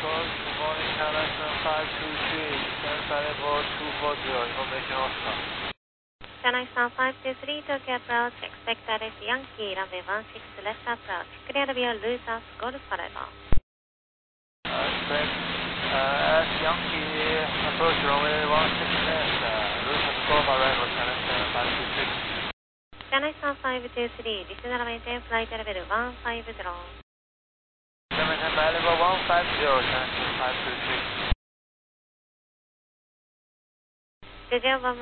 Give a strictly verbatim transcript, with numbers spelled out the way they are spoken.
course, good morning, Canada five two three, descend variable two four zero, information Oscar. Canada five two three, Tokyo approach, expect Alice Yankee, runway one six left approach, clear via Lusas, Golf Forever. Uh, expect uh, S Yankee, approach runway one six left, uh, Lusas Golf arrival, Canada five two three. Canada five two three, descend maintain flight level one five zero. Maintain level one five zero, Canada five two three. Studio one